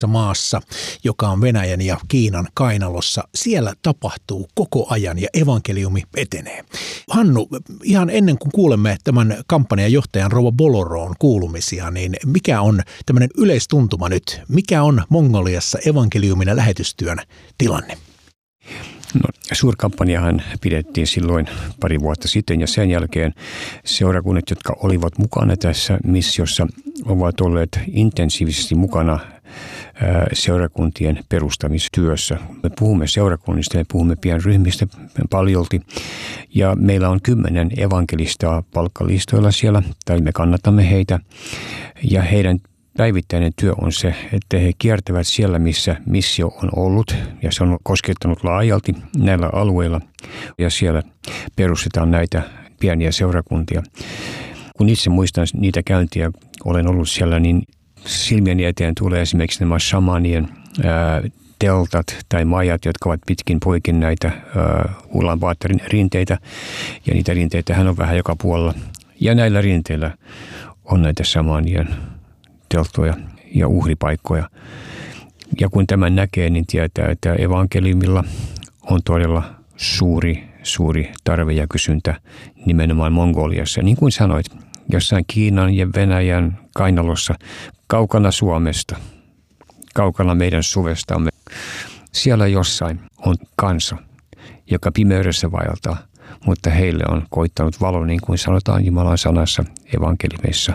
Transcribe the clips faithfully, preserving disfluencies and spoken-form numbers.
maassa, joka on Venäjän ja Kiinan kainalossa. Siellä tapahtuu koko ajan ja evankeliumi etenee. Hannu, ihan ennen kuin kuulemme tämän kampanjan johtajan Rouva Boloroon kuulumisia, niin mikä on tämmöinen yleistuntuma nyt? Mikä on Mongoliassa evankeliumin ja lähetystyön tilanne? No, suurkampanjahan pidettiin silloin pari vuotta sitten ja sen jälkeen seurakunnat, jotka olivat mukana tässä missiossa, ovat olleet intensiivisesti mukana seurakuntien perustamistyössä. Me puhumme seurakunnista, me puhumme pienryhmistä paljolti ja meillä on kymmenen evankelistaa palkkalistoilla siellä, tai me kannatamme heitä ja heidän päivittäinen työ on se, että he kiertävät siellä, missä missio on ollut ja se on koskettanut laajalti näillä alueilla ja siellä perustetaan näitä pieniä seurakuntia. Kun itse muistan niitä käyntiä, olen ollut siellä, niin silmieni eteen tulee esimerkiksi nämä shamanien ää, teltat tai majat, jotka ovat pitkin poikin näitä ää, Ulaanbaatarin rinteitä ja niitä rinteitähän on vähän joka puolella ja näillä rinteillä on näitä shamanien telttoja ja uhripaikkoja. Ja kun tämän näkee, niin tietää, että evankeliumilla on todella suuri, suuri tarve ja kysyntä nimenomaan Mongoliassa. Niin kuin sanoit, jossain Kiinan ja Venäjän kainalossa, kaukana Suomesta, kaukana meidän suvestamme, siellä jossain on kansa, joka pimeydessä vaeltaa, mutta heille on koittanut valo, niin kuin sanotaan Jumalan sanassa evankeliumissa.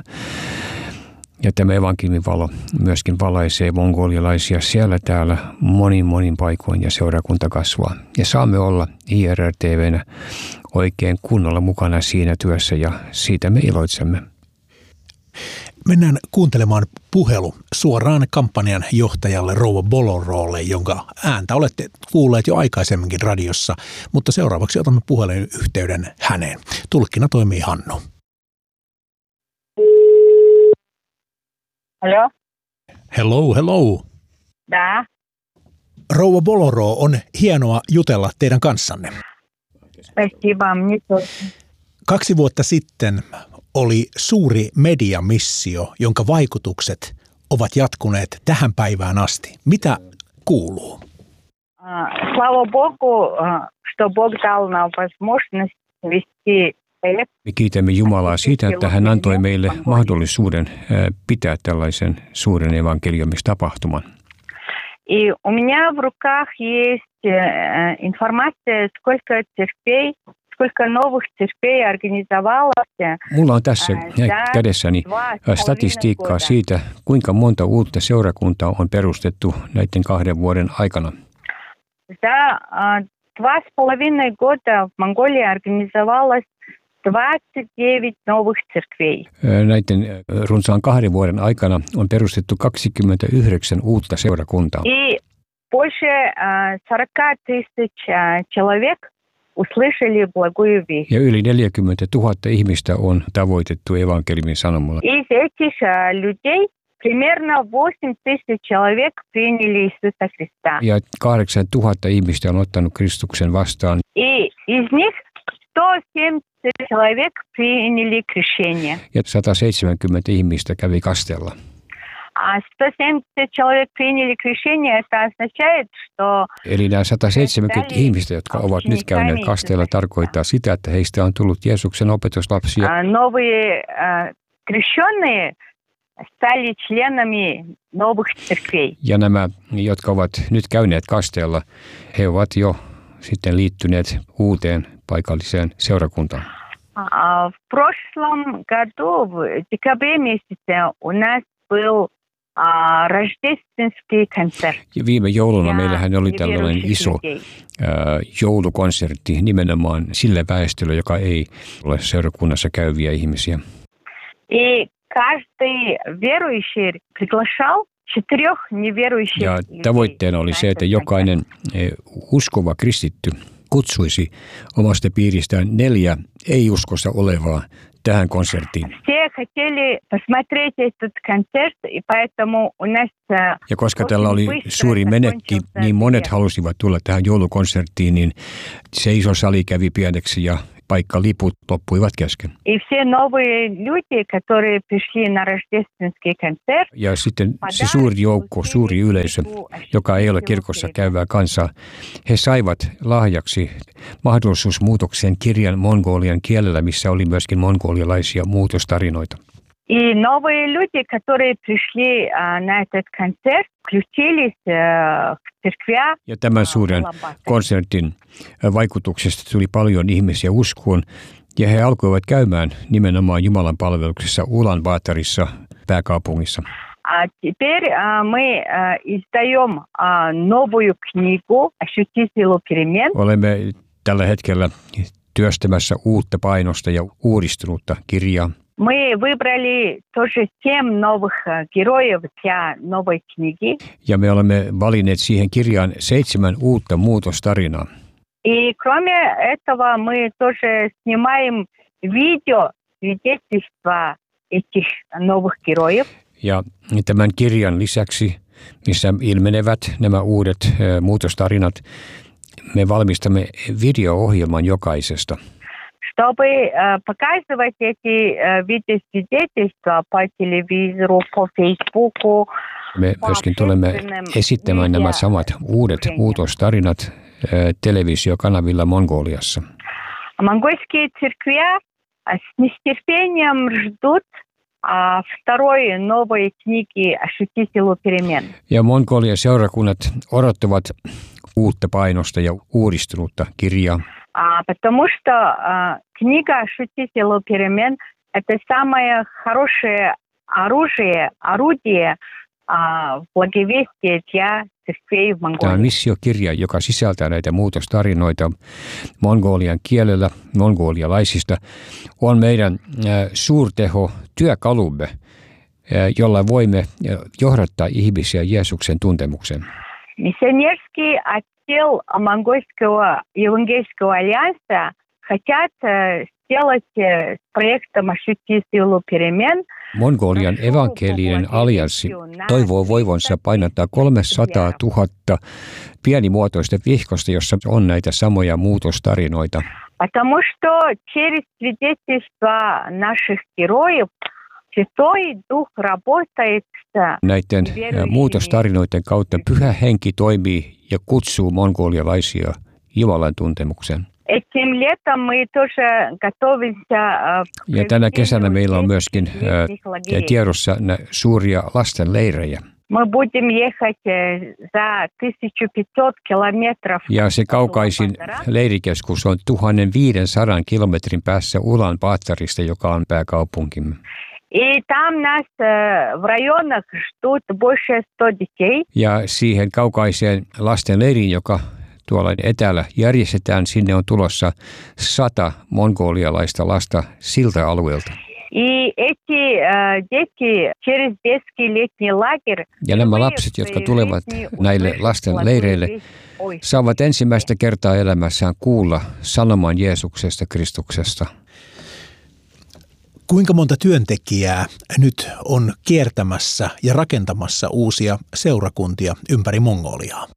Ja tämä evankeliumin valo myöskin valaisee mongolialaisia siellä täällä monin monin paikoin ja seurakunta kasvaa. Ja saamme olla I R R T V:nä oikein kunnolla mukana siinä työssä ja siitä me iloitsemme. Mennään kuuntelemaan puhelu suoraan kampanjan johtajalle Rouva Boloroolle, jonka ääntä olette kuulleet jo aikaisemminkin radiossa, mutta seuraavaksi otamme puhelun yhteyden häneen. Tulkkina toimii Hannu. Hello? Hello, hello. Da. Rouva Boloro, on hienoa jutella teidän kanssanne. Спасибо, мне тоже. Kaksi vuotta sitten oli suuri mediamissio, jonka vaikutukset ovat jatkuneet tähän päivään asti. Mitä kuuluu? Слава Богу, что Бог дал нам возможность вести. Me kiitämme Jumalaa siitä, että hän antoi meille mahdollisuuden pitää tällaisen suuren evankeliumistapahtuman. И у меня в руках есть информация, сколько церквей, сколько новых церквей организовалось. Mulla on tässä kädessäni statistiikkaa siitä, kuinka monta uutta seurakuntaa on perustettu näiden kahden vuoden aikana. За два с половиной года в Монголии организовалось двадцать девять новых церквей. Näiden runsaan kahden vuoden aikana on perustettu kaksikymmentäyhdeksän uutta seurakuntaa. И больше сорока тысяч человек услышали благую весть. Ja yli neljäkymmentätuhatta ihmistä on tavoitettu evankeliumin sanomalla. Из этих людей примерно восемь тысяч человек приняли Иисуса Христа. Ja kahdeksantuhatta ihmistä on ottanut Kristuksen vastaan. И из них сто семьдесят человек приняли крещение. Ja sata seitsemänkymmentä ihmistä kävi kasteella. А сто семьдесят человек приняли крещение, это означает, что... Eli nämä sata seitsemänkymmentä ihmistä, jotka ovat nyt käyneet kasteella, tarkoittaa sitä, että heistä on tullut Jeesuksen opetuslapsia. Новые крещенные стали членами новых церквей. Ja nämä, jotka ovat nyt käyneet kasteella, he ovat jo sitten liittyneet uuteen paikalliseen seurakuntaan. В прошлом году, в декабре месяце, у нас был рождественский концерт. Ja viime jouluna meillähän oli tällainen iso ää, joulukonsertti nimenomaan sille väestölle, joka ei ole seurakunnassa käyviä ihmisiä. И каждый верующий приглашал четырех неверующих. Ja tavoitteena oli se, että jokainen uskova kristitty kutsuisi omasta piiristään neljä ei-uskossa olevaa tähän konserttiin. Ja koska tällä oli suuri menekki, niin monet halusivat tulla tähän joulukonserttiin, niin se iso sali kävi pieneksi ja paikkaliput loppuivat kesken. И все новые люди, которые пришли на рождественский концерт, Ja sitten se suuri joukko, suuri yleisö, joka ei ole kirkossa käyvää kansaa, he saivat lahjaksi mahdollisuusmuutoksen kirjan mongolian kielellä, missä oli myöskin mongolialaisia muutostarinoita. И новые люди, которые пришли а, на этот концерт, включились а, в церквя. Ja tämän suuren konsertin vaikutuksesta tuli paljon ihmisiä uskoon, ja he alkoivat käymään nimenomaan Jumalan palveluksessa Ulaanbaatarissa, pääkaupungissa. А теперь а, мы а, издаем а, новую книгу «Ощути силу перемен». Olemme tällä hetkellä työstämässä uutta painosta ja uudistunutta kirjaa. Мы выбрали тоже семь новых героев для новой книги. Ja me olemme valinneet siihen kirjaan seitsemän uutta muutostarinaa. И кроме этого мы тоже снимаем видео свидетельства этих новых героев. Ja tämän kirjan lisäksi, missä ilmenevät nämä uudet äh, muutostarinat, me valmistamme video-ohjelman jokaisesta. Чтобы э, показывать эти э, видеосвидетельства по телевизору, по Фейсбуку. Me myöskin tulemme esittämään nämä samat uudet muutostarinat äh, televisiokanavilla Mongoliassa. Монгольские церкви с нетерпением ждут а, второй новой книги «Ощути силу перемен». Ja Mongolian seurakunnat odottavat uutta painosta ja uudistunutta kirjaa. А, потому что а, книга «Ощути силу перемен» – это самое хорошее оружие, орудие а, благовестия для церквей в Монголии. Tämä on missiokirja, joka sisältää näitä muutostarinoita mongolian kielellä, mongolialaisista, on meidän äh, suurteho työkalumme, äh, jolla voimme äh, johdattaa ihmisiä Jeesuksen tuntemukseen. Миссионерский отдел Монгольского евангельского альянса хотят сделать с проектом «Ощути силу перемен». Mongolian evankelinen allianssi toivoo voivonsa painottaa kolmesataa tuhatta pienimuotoista vihkosta, jossa on näitä samoja muutostarinoita. Потому что через свидетельства наших героев Святой Дух работает с Näiden muutostarinoiden kautta Pyhä Henki toimii ja kutsuu mongolialaisia Jumalan tuntemukseen. Этим летом мы тоже готовимся. Ja tänä kesänä meillä on myöskin tiedossa suuria lastenleirejä. Мы будем ехать за тысяча пятьсот километров. Ja se kaukaisin leirikeskus on tuhatviisisataa kilometrin päässä Ulaanbaatarista, joka on pääkaupunkimme. И там нас в районах ждут больше ста детей. Ja siihen kaukaiseen lastenleiriin, joka tuolla etäällä järjestetään, sinne on tulossa sata mongolialaista lasta siltä alueelta. И эти дети через детский летний лагерь. Ja nämä lapset, jotka tulevat näille lasten leireille, saavat ensimmäistä kertaa elämässään kuulla sanoman Jeesuksesta, Kristuksesta. Kuinka monta työntekijää nyt on kiertämässä ja rakentamassa uusia seurakuntia ympäri Mongoliaa?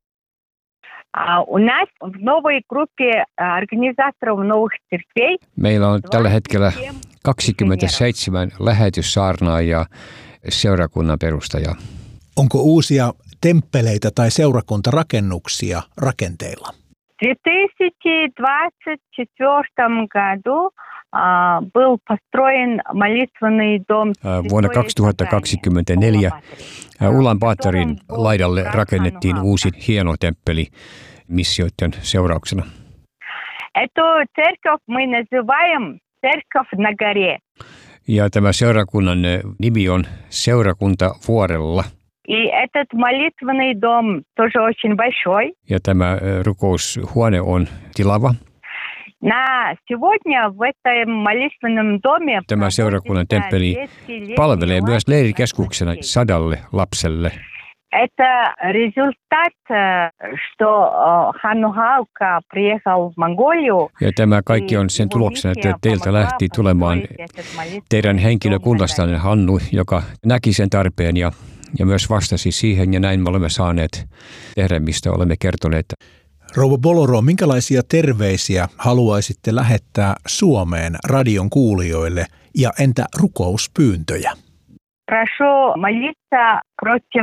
У нас в новой группе организаторов новых церквей. Meillä on tällä hetkellä kaksikymmentäseitsemän lähetyssaarnaajaa, seurakunnan perustajaa. Onko uusia temppeleitä tai seurakuntarakennuksia rakenteilla? В две тысячи двадцать четвёртом году был построен молитвенный дом. Vuonna kaksituhattakaksikymmentäneljä Ulaanbaatarin laidalle rakennettiin uusi hieno temppeli missioiden seurauksena. Эту церковь мы называем церковь на горе. Ja tämä seurakunnan nimi on Seurakunta vuorella. И этот молитвенный дом тоже очень большой. Ja tämä rukoushuone on tilava. На сегодня в этом молитвенном доме Tämä seurakunnan temppeli palvelee myös leirikeskuksena sadalle lapselle. Это результат, что Ханухалка приехал в Монголию. Ja tämä kaikki on sen tuloksena, että teiltä lähti tulemaan teidän henkilökunnastanne Hannu, joka näki sen tarpeen ja, ja myös vastasi siihen, ja näin me olemme saaneet tehdä, mistä olemme kertoneet. Rouva Boloro, minkälaisia terveisiä haluaisitte lähettää Suomeen radion kuulijoille ja entä rukouspyyntöjä? Прошу молиться против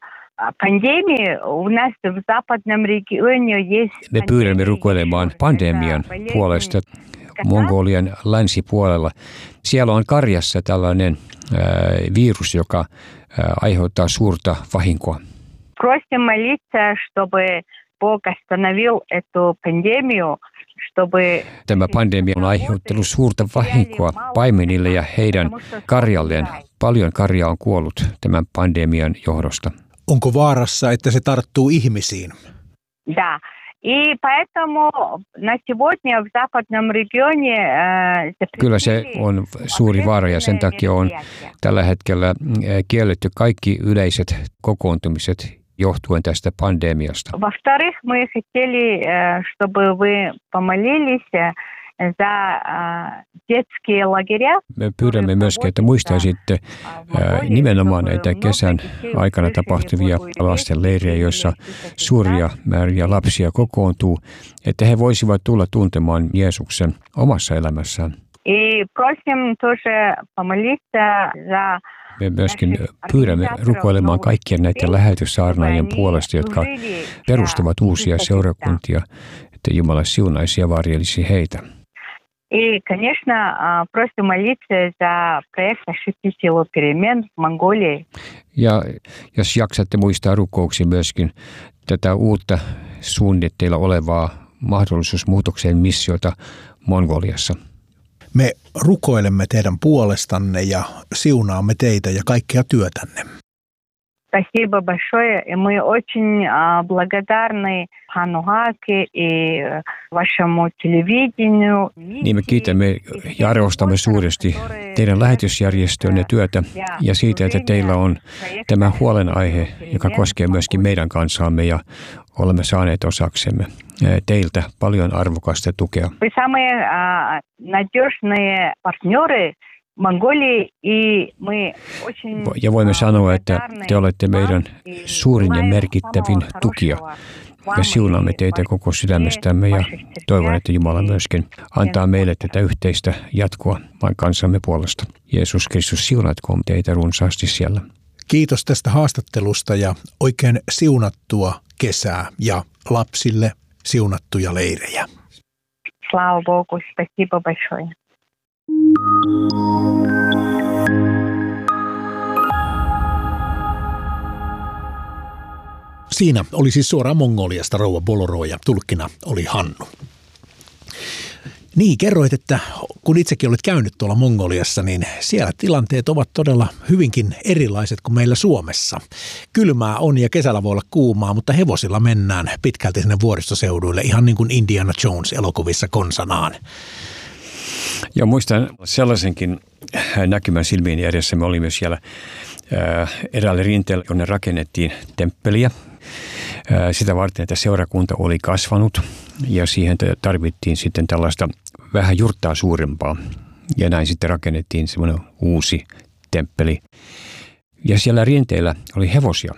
пандемии. У нас в западном регионе есть... Me pyydämme rukoilemaan pandemian puolesta Mongolian länsipuolella. Siellä on karjassa tällainen äh, virus, joka äh, aiheuttaa suurta vahinkoa. Просим молиться, чтобы Бог остановил эту пандемию, чтобы... Tämä pandemia on aiheuttanut suurta vahinkoa paimenille ja heidän karjalleen. Paljon karjaa on kuollut tämän pandemian johdosta. Onko vaarassa, että se tarttuu ihmisiin? Да. И поэтому на сегодня в западном регионе... Kyllä se on suuri vaara ja sen takia on tällä hetkellä kielletty kaikki yleiset kokoontumiset johtuen tästä pandemiasta. Во-вторых, мы хотели, чтобы вы помолились за детские лагеря. Me pyydämme myöskin, että muistaisitte nimenomaan näitä kesän aikana tapahtuvia lasten leirejä, joissa suuria määriä lapsia kokoontuu, että he voisivat tulla tuntemaan Jeesuksen omassa elämässään. И просим тоже помолиться за... Me myöskin pyydämme rukoilemaan kaikkien näiden lähetyssaarnaajien puolesta, jotka perustavat uusia seurakuntia, että Jumala siunaisi ja varjelisi heitä. И, конечно, просим молиться за проект «Ощути силу перемен» в Монголии. Ja jos jaksatte muistaa rukouksia myöskin tätä uutta suunnitteilla olevaa mahdollisuusmuutokseen missiota Mongoliassa. Me rukoilemme teidän puolestanne ja siunaamme teitä ja kaikkea työtänne. Спасибо большое. И мы очень благодарны Hannu Haaki и вашему телевидению. Niin me kiitämme ja arvostamme suuresti teidän lähetysjärjestönne työtä ja siitä, että teillä on tämä huolenaihe, joka koskee myöskin meidän kansaamme ja olemme saaneet osaksemme teiltä paljon arvokasta tukea. Вы самые надежные партнеры Mongolia, ja voimme sanoa, että te olette meidän suurin ja merkittävin tukija. Me siunaamme teitä koko sydämestämme ja toivon, että Jumala myöskin antaa meille tätä yhteistä jatkoa vain kansamme puolesta. Jeesus Kristus, siunatkoon teitä runsaasti siellä. Kiitos tästä haastattelusta ja oikein siunattua kesää ja lapsille siunattuja leirejä. Слава Богу, спасибо большое. Siinä oli siis suoraan Mongoliasta rouva Boloro ja tulkkina oli Hannu. Niin, kerroit, että kun itsekin olet käynyt tuolla Mongoliassa, niin siellä tilanteet ovat todella hyvinkin erilaiset kuin meillä Suomessa. Kylmää on ja kesällä voi olla kuumaa, mutta hevosilla mennään pitkälti sinne vuoristoseuduille, ihan niin kuin Indiana Jones elokuvissa konsanaan. Ja muistan sellaisenkin näkymän silmiin edessä. Me olimme siellä eräällä rinteellä, jonne rakennettiin temppeliä. Sitä varten, että seurakunta oli kasvanut ja siihen tarvittiin sitten tällaista vähän jurttaa suurempaa. Ja näin sitten rakennettiin semmoinen uusi temppeli. Ja siellä rinteillä oli hevosia.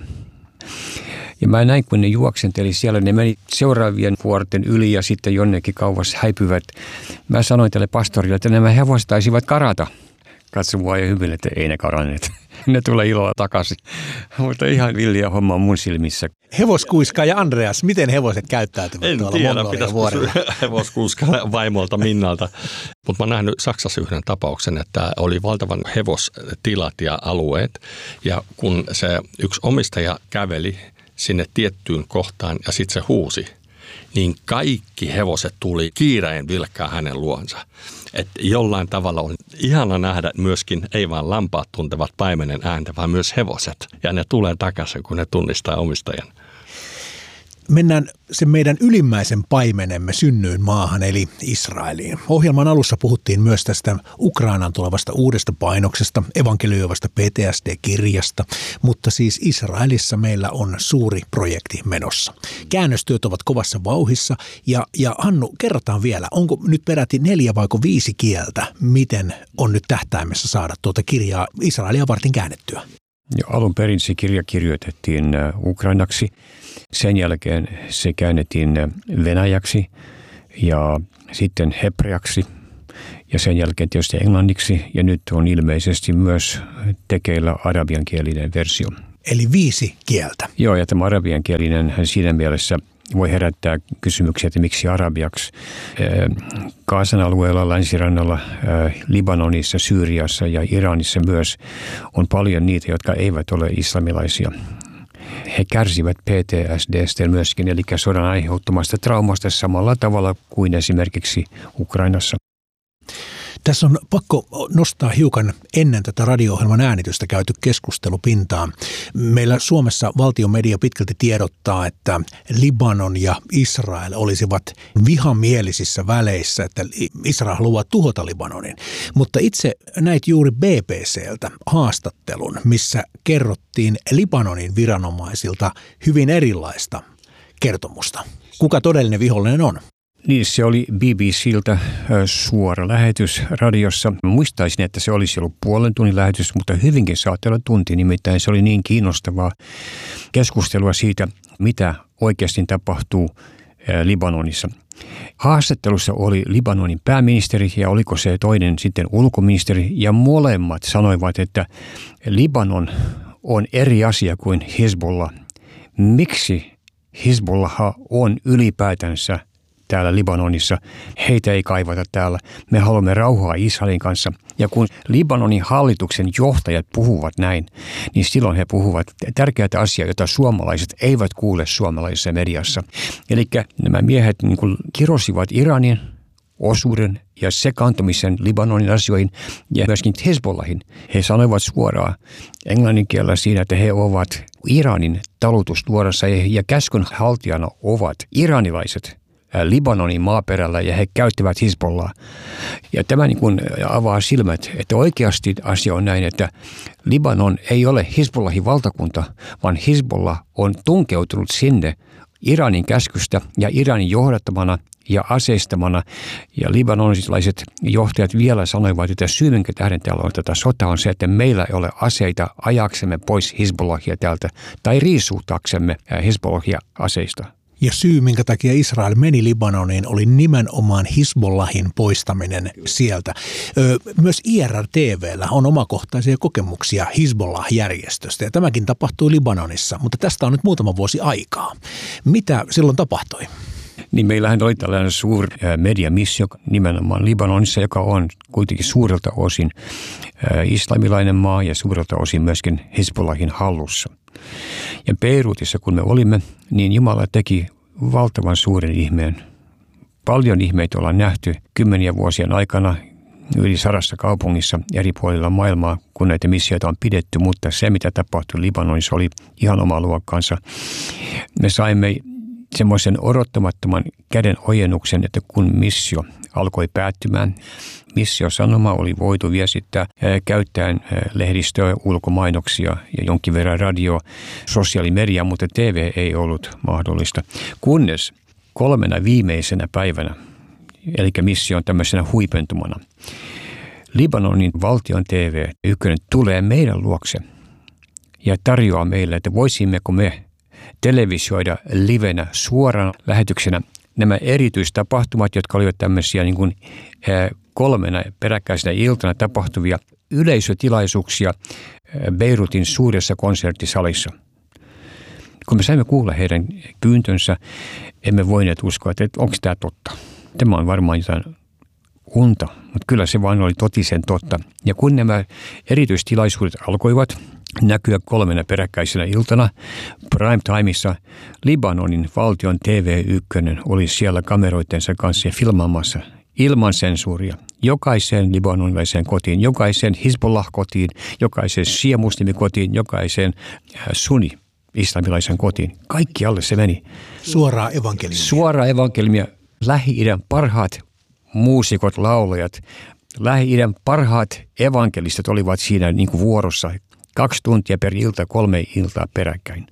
Ja mä näin, kun ne juoksenteli siellä, ne meni seuraavien vuorten yli ja sitten jonnekin kauas häipyvät. Mä sanoin tälle pastorille, että nämä hevoset taisivat karata. Katso mua ja hyvin, että ei ne karanneet. Ne tulee ilolla takaisin. Mutta ihan villiä homma mun silmissä. Hevoskuiska ja Andreas, miten hevoset käyttäytyvät en tuolla tiedä, Mongolian vuorilla? Hevoskuiskalle vaimolta Minnalta. Mutta mä oon nähnyt Saksassa yhden tapauksen, että oli valtavan hevostilat ja alueet. Ja kun se yksi omistaja käveli sinne tiettyyn kohtaan ja sitten se huusi, niin kaikki hevoset tuli kiireen vilkkää hänen luonsa. Että jollain tavalla on ihana nähdä myöskin, ei vaan lampaat tuntevat paimenen ääntä, vaan myös hevoset. Ja ne tulee takaisin, kun ne tunnistaa omistajan. Mennään sen meidän ylimmäisen paimenemme synnyyn maahan, eli Israeliin. Ohjelman alussa puhuttiin myös tästä Ukrainaan tulevasta uudesta painoksesta, evankelioivasta P T S D-kirjasta, mutta siis Israelissa meillä on suuri projekti menossa. Käännöstyöt ovat kovassa vauhissa, ja, ja Hannu, kerrotaan vielä, onko nyt peräti neljä vaiko viisi kieltä, miten on nyt tähtäimessä saada tuota kirjaa Israelia varten käännettyä? Jo alun perin se kirja kirjoitettiin ukrainaksi. Sen jälkeen se käännettiin venäjäksi ja sitten hebreaksi ja sen jälkeen tietysti englanniksi ja nyt on ilmeisesti myös tekeillä arabiankielinen versio. Eli viisi kieltä. Joo, ja tämä arabiankielinen hän siinä mielessä voi herättää kysymyksiä, että miksi arabiaksi. Gazan alueella, länsirannalla, Libanonissa, Syyriassa ja Iranissa myös on paljon niitä, jotka eivät ole islamilaisia. He kärsivät P T S D:stä myöskin, eli sodan aiheuttamasta traumasta samalla tavalla kuin esimerkiksi Ukrainassa. Tässä on pakko nostaa hiukan ennen tätä radio-ohjelman äänitystä käyty keskustelu pintaan. Meillä Suomessa valtionmedia pitkälti tiedottaa, että Libanon ja Israel olisivat vihamielisissä väleissä, että Israel haluaa tuhota Libanonin. Mutta itse näit juuri B B C:ltä haastattelun, missä kerrottiin Libanonin viranomaisilta hyvin erilaista kertomusta. Kuka todellinen vihollinen on? Niin, se oli B B C:ltä suora lähetys radiossa. Muistaisin, että se olisi ollut puolen tunnin lähetys, mutta hyvinkin saattaa olla tunti. Nimittäin se oli niin kiinnostavaa keskustelua siitä, mitä oikeasti tapahtuu Libanonissa. Haastattelussa oli Libanonin pääministeri ja oliko se toinen sitten ulkoministeri ja molemmat sanoivat, että Libanon on eri asia kuin Hezbollah. Miksi Hezbollah on ylipäätänsä täällä Libanonissa? Heitä ei kaivata täällä. Me haluamme rauhaa Israelin kanssa. Ja kun Libanonin hallituksen johtajat puhuvat näin, niin silloin he puhuvat tärkeää asiaa, jota suomalaiset eivät kuule suomalaisessa mediassa. Eli nämä miehet niin kuin kirosivat Iranin osuuden ja sekaantumisen Libanonin asioihin ja myöskin Hezbollahin. He sanoivat suoraan englannin kielellä siinä, että he ovat Iranin talutusnuorassa ja käskyn haltijana ovat iranilaiset Libanonin maaperällä ja he käyttävät Hezbollah. Ja tämä niin kuin avaa silmät, että oikeasti asia on näin, että Libanon ei ole Hezbollahin valtakunta, vaan Hezbollah on tunkeutunut sinne Iranin käskystä ja Iranin johdattamana ja aseistamana. Ja libanonilaiset johtajat vielä sanoivat, että syy, minkä tähden täällä on tätä sotaa, on se, että meillä ei ole aseita ajaksemme pois Hezbollahia täältä tai riisuutaksemme Hezbollahia aseista. Ja syy, minkä takia Israel meni Libanoniin, oli nimenomaan Hezbollahin poistaminen sieltä. Myös I R R T V:llä on omakohtaisia kokemuksia Hezbollah-järjestöstä, ja tämäkin tapahtui Libanonissa, mutta tästä on nyt muutama vuosi aikaa. Mitä silloin tapahtui? Niin meillähän oli tällainen suuri mediamissio nimenomaan Libanonissa, joka on kuitenkin suurelta osin islamilainen maa ja suurelta osin myöskin Hezbollahin hallussa. Ja Beirutissa, kun me olimme, niin Jumala teki valtavan suuren ihmeen. Paljon ihmeitä ollaan nähty kymmeniä vuosien aikana yli sadassa kaupungissa eri puolilla maailmaa, kun näitä missioita on pidetty, mutta se, mitä tapahtui Libanonissa, oli ihan oma luokkansa. Me saimme semmoisen odottamattoman käden ojennuksen, että kun missio alkoi päättymään, missiosanoma oli voitu viestittää käyttäen lehdistöä, ulkomainoksia ja jonkin verran radio, sosiaalimedia, mutta T V ei ollut mahdollista. Kunnes kolmena viimeisenä päivänä, eli mission tämmöisenä huipentumana, Libanonin valtion T V ykkönen tulee meidän luokse ja tarjoaa meille, että voisimmeko me televisioida livenä suorana lähetyksenä nämä erityistapahtumat, jotka olivat tämmöisiä niin kuin kolmena peräkkäisenä iltana tapahtuvia yleisötilaisuuksia Beirutin suuressa konserttisalissa. Kun me saimme kuulla heidän pyyntönsä, emme voineet uskoa, että onko tämä totta. Tämä on varmaan jotain unta, mutta kyllä se vain oli totisen totta. Ja kun nämä erityistilaisuudet alkoivat näkyä kolmena peräkkäisenä iltana prime timeissa, Libanonin valtion T V ykkönen oli siellä kameroittensa kanssa ja filmaamassa ilman sensuuria. Jokaiseen libanonilaiseen kotiin, jokaiseen Hezbollah-kotiin, jokaiseen shia-muslimikotiin, jokaiseen sunni-islamilaisen kotiin. Kaikkialle se meni. Suoraa evankeliumia. Suoraa evankeliumia. Lähi-idän parhaat muusikot, laulajat, Lähi-idän parhaat evankelistat olivat siinä niin kuin vuorossa. Kaksi tuntia per ilta, kolme iltaa peräkkäin.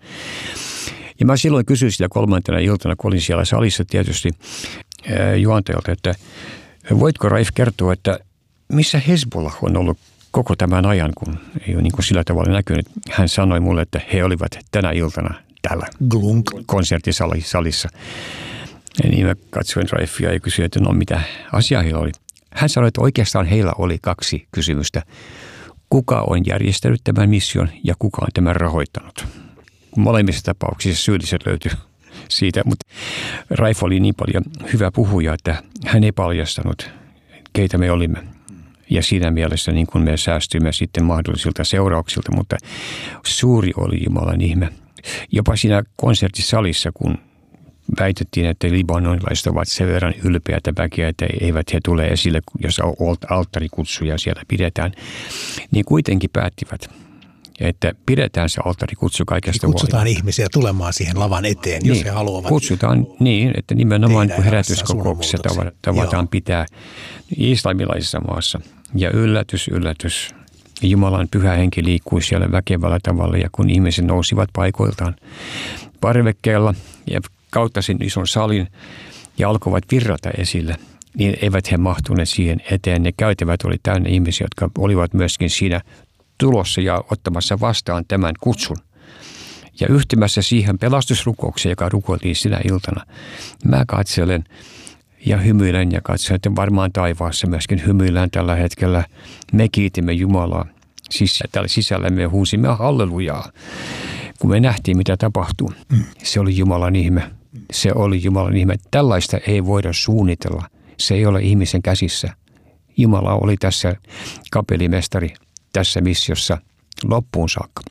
Ja mä silloin kysyin sitä kolmantena iltana, kun olin siellä salissa tietysti juontajalta, että voitko Raif kertoa, että missä Hezbollah on ollut koko tämän ajan, kun ei ole niin kuin sillä tavalla näkynyt. Hän sanoi mulle, että he olivat tänä iltana täällä Glunk. konserttisalissa. Ja niin mä katsoin Raifia ja kysyin, että no mitä asiaa heillä oli. Hän sanoi, että oikeastaan heillä oli kaksi kysymystä. Kuka on järjestänyt tämän mission ja kuka on tämän rahoittanut? Molemmissa tapauksissa syylliset löytyy siitä, mutta Raif oli niin paljon hyvä puhuja, että hän ei paljastanut, keitä me olimme. Ja siinä mielessä niin kuin me säästyimme sitten mahdollisilta seurauksilta, mutta suuri oli Jumalan ihme. Jopa siinä konserttisalissa, kun väitettiin, että libanonilaiset ovat sen verran ylpeätä väkeä, että eivät he tule esille, jos alttarikutsuja siellä pidetään, niin kuitenkin päättivät, että pidetään se alttarikutsu kaikesta huolimatta. Kutsutaan ihmisiä tulemaan siihen lavan eteen, jos niin, he haluavat. Kutsutaan niin, että nimenomaan herätyskokouksessa tavataan pitää islamilaisessa maassa. Ja yllätys, yllätys. Jumalan pyhä henki liikkui siellä väkevällä tavalla ja kun ihmiset nousivat paikoiltaan parvekkeella ja kautta sen ison salin ja alkoivat virrata esille, niin eivät he mahtuneet siihen eteen. Ne käytävät oli täynnä ihmisiä, jotka olivat myöskin siinä tulossa ja ottamassa vastaan tämän kutsun. Ja yhtymässä siihen pelastusrukoukseen, joka rukoiltiin sinä iltana, mä katselen ja hymyilen ja katselen, että varmaan taivaassa myöskin hymyillään tällä hetkellä. Me kiitimme Jumalaa. Siis täällä sisällä me huusimme hallelujaa. Kun me nähtiin, mitä tapahtuu, mm. se oli Jumalan ihme. Se oli Jumalan ihme. Tällaista ei voida suunnitella. Se ei ole ihmisen käsissä. Jumala oli tässä kapellimestari tässä missiossa loppuun saakka.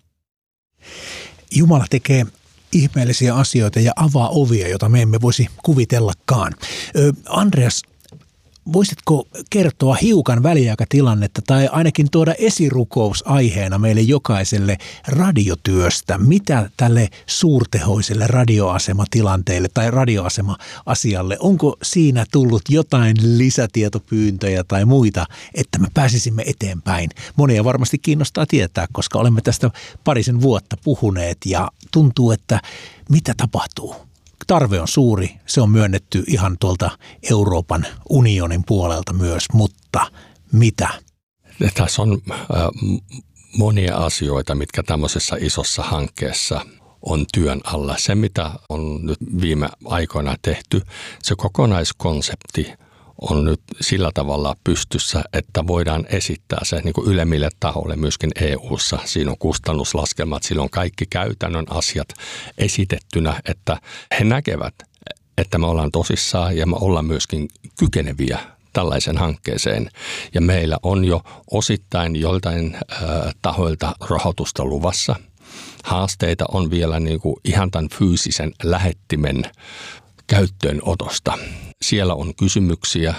Jumala tekee ihmeellisiä asioita ja avaa ovia, joita me emme voisi kuvitellakaan. Ö, Andreas, voisitko kertoa hiukan väliaikatilannetta tai ainakin tuoda esirukousaiheena meille jokaiselle radiotyöstä? Mitä tälle suurtehoiselle radioasematilanteelle tai radioasema-asialle, onko siinä tullut jotain lisätietopyyntöjä tai muita, että me pääsisimme eteenpäin? Monia varmasti kiinnostaa tietää, koska olemme tästä parisen vuotta puhuneet ja tuntuu, että mitä tapahtuu? Tarve on suuri, se on myönnetty ihan tuolta Euroopan unionin puolelta myös, mutta mitä? Tässä on äh, monia asioita, mitkä tämmöisessä isossa hankkeessa on työn alla. Se, mitä on nyt viime aikoina tehty, se kokonaiskonsepti on nyt sillä tavalla pystyssä, että voidaan esittää se niin kuin ylemmille tahoille myöskin E U:ssa. Siinä on kustannuslaskelmat, siinä on kaikki käytännön asiat esitettynä, että he näkevät, että me ollaan tosissaan ja me ollaan myöskin kykeneviä tällaisen hankkeeseen. Ja meillä on jo osittain joltain äh, tahoilta rahoitusta luvassa. Haasteita on vielä niin kuin ihan tämän fyysisen lähettimen käyttöönotosta. Siellä on kysymyksiä.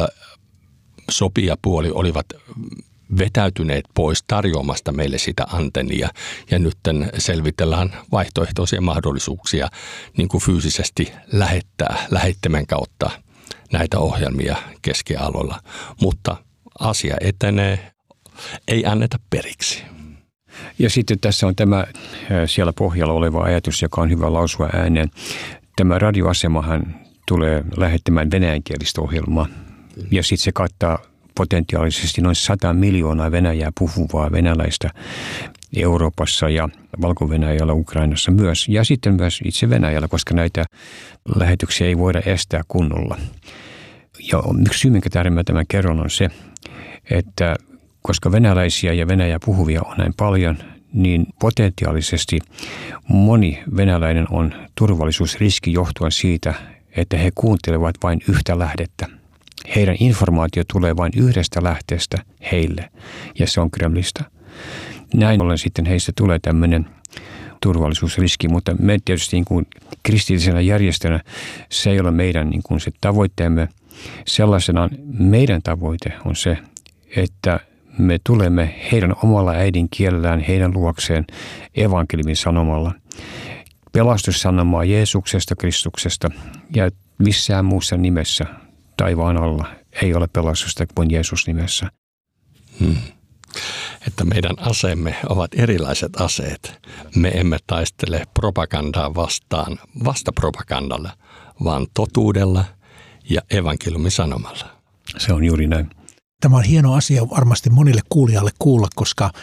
Sopijapuoli olivat vetäytyneet pois tarjoamasta meille sitä antennia ja nyt selvitellään vaihtoehtoisia mahdollisuuksia niin kuin fyysisesti lähettää lähettimen kautta näitä ohjelmia keskialueella. Mutta asia etenee, ei anneta periksi. Ja sitten tässä on tämä siellä pohjalla oleva ajatus, joka on hyvä lausua ääneen. Tämä radioasemahan tulee lähettämään venäjänkielistä ohjelmaa ja sitten se kattaa potentiaalisesti noin sata miljoonaa Venäjää puhuvaa venäläistä Euroopassa ja Valko-Venäjällä, Ukrainassa myös ja sitten myös itse Venäjällä, koska näitä lähetyksiä ei voida estää kunnolla. Ja yksi syy, minkä tähden mä tämän kerron, on se, että koska venäläisiä ja Venäjää puhuvia on näin paljon, niin potentiaalisesti moni venäläinen on turvallisuusriski johtuen siitä, että he kuuntelevat vain yhtä lähdettä. Heidän informaatio tulee vain yhdestä lähteestä heille, ja se on Kremlistä. Näin ollen sitten heistä tulee tämmöinen turvallisuusriski, mutta me tietysti niin kuin kristillisenä järjestönä se ei ole meidän niin kuin se tavoitteemme. Sellaisenaan meidän tavoite on se, että me tulemme heidän omalla äidinkielellään, heidän luokseen evankeliumin sanomalla. Pelastussanomaa Jeesuksesta, Kristuksesta ja missään muussa nimessä taivaan alla ei ole pelastusta kuin Jeesus nimessä. Hmm. Että meidän aseemme ovat erilaiset aseet. Me emme taistele propagandaa vastaan vastapropagandalla, vaan totuudella ja evankeliumin sanomalla. Se on juuri näin. Tämä on hieno asia varmasti monille kuulijalle kuulla, koska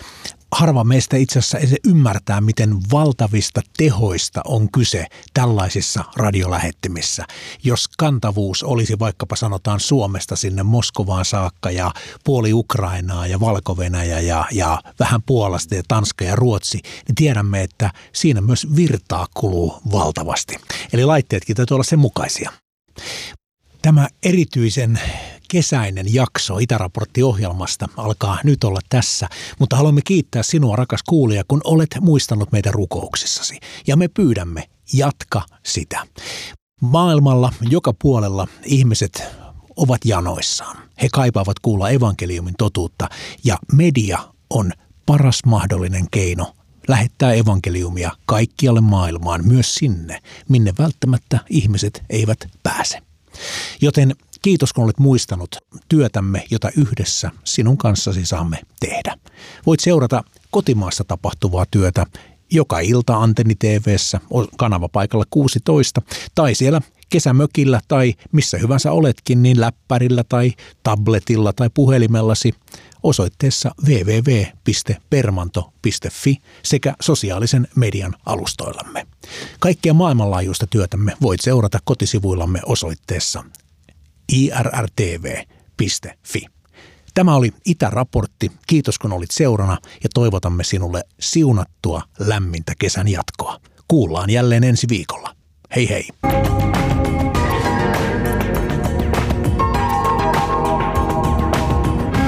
Harva meistä itse asiassa ei se ymmärtää, miten valtavista tehoista on kyse tällaisissa radiolähettimissä. Jos kantavuus olisi vaikkapa sanotaan Suomesta sinne Moskovaan saakka ja puoli Ukrainaa ja Valko-Venäjä ja, ja vähän Puolasta ja Tanska ja Ruotsi, niin tiedämme, että siinä myös virtaa kuluu valtavasti. Eli laitteetkin täytyy olla sen mukaisia. Tämä erityisen kesäinen jakso Itäraportti-ohjelmasta alkaa nyt olla tässä, mutta haluamme kiittää sinua, rakas kuulija, kun olet muistanut meitä rukouksissasi. Ja me pyydämme, jatka sitä. Maailmalla joka puolella ihmiset ovat janoissaan. He kaipaavat kuulla evankeliumin totuutta ja media on paras mahdollinen keino lähettää evankeliumia kaikkialle maailmaan, myös sinne, minne välttämättä ihmiset eivät pääse. Joten kiitos, kun olet muistanut työtämme, jota yhdessä sinun kanssasi saamme tehdä. Voit seurata kotimaassa tapahtuvaa työtä joka ilta Antenni T V:ssä, kanavapaikalla kuusitoista, tai siellä kesämökillä tai missä hyvänsä oletkin, niin läppärillä tai tabletilla tai puhelimellasi osoitteessa double-u double-u double-u piste permanto piste fi sekä sosiaalisen median alustoillamme. Kaikkea maailmanlaajuista työtämme voit seurata kotisivuillamme osoitteessa i r r t v piste fi. Tämä oli Itäraportti. Kiitos kun olit seurana ja toivotamme sinulle siunattua lämmintä kesän jatkoa. Kuullaan jälleen ensi viikolla. Hei hei!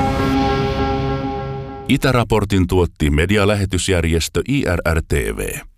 Itäraportin tuotti medialähetysjärjestö I R R T V.